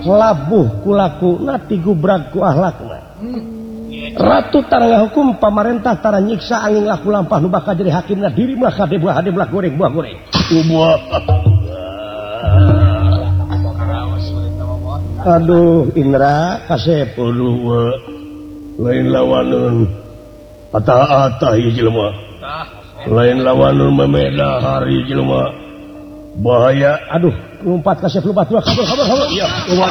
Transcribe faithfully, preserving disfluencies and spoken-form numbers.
labuh kulaku nati gubraku ahlakna Ratu tara hukum pamarentah tara nyiksa angin laku lampah nu bakal jadi hakimna diri mah kade buah hade buah goreng buah goreng buah aduh Indra kasep aduh lain lawanun ata-ata hiji jelema lain lawanun memeda hari jelema bahaya aduh lompat kasep lompat dua kabur kabur kabur iya